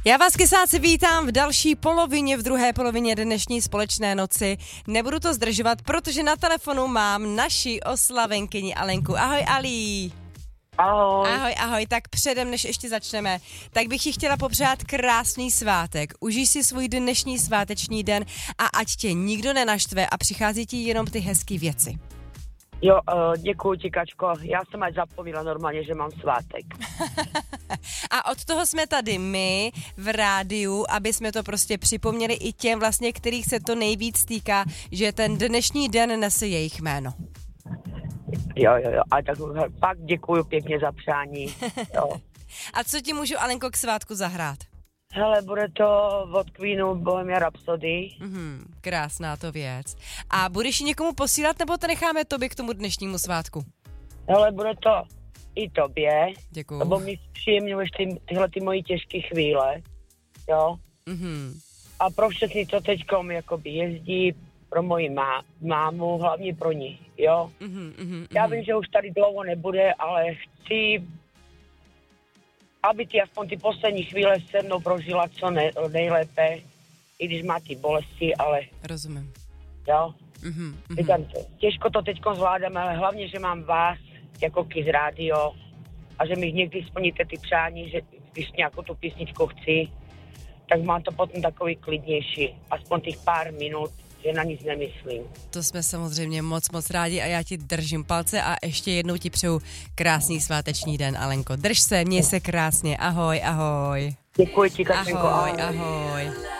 Já vás, kysáci, vítám v další polovině, v druhé polovině dnešní společné noci. Nebudu to zdržovat, protože na telefonu mám naši oslavenkyni Alenku. Ahoj, Ali. Ahoj. Ahoj, tak předem, než ještě začneme, tak bych ti chtěla popřát krásný svátek. Užij si svůj dnešní sváteční den a ať tě nikdo nenaštve a přichází ti jenom ty hezký věci. Jo, děkuji ti, Kačko. Já jsem až zapomněla normálně, že mám svátek. A od toho jsme tady my v rádiu, aby jsme to prostě připomněli i těm vlastně, kterých se to nejvíc týká, že ten dnešní den nese jejich jméno. Jo. A tak pak děkuji pěkně za přání. Jo. A co ti můžu, Alenko, k svátku zahrát? Hele, bude to od Queenu Bohemian Rhapsody. Krásná to věc. A budeš ji někomu posílat, nebo to necháme tobě k tomu dnešnímu svátku? Hele, bude to i tobě. Děkuju. Lebo mi příjemňuješ tyhle moji těžké chvíle. Jo. A pro všechny, co teďkom jakoby jezdí, pro moji mámu, hlavně pro ní, jo. Já vím, že už tady dlouho nebude, ale chci, aby ty aspoň ty poslední chvíle se mnou prožila co nejlépe, i když má ty bolesti, ale... Rozumím. Jo. Říkám, těžko to teďko zvládám, ale hlavně, že mám vás jako Kiss Radio a že mi někdy splníte ty přání, že když nějakou tu písničku chci, tak mám to potom takový klidnější, aspoň těch pár minut, že na nic nemyslím. To jsme samozřejmě moc rádi a já ti držím palce a ještě jednou ti přeju krásný sváteční den, Alenko. Drž se, měj se krásně, ahoj. Děkuji ti, Kačenko. Ahoj.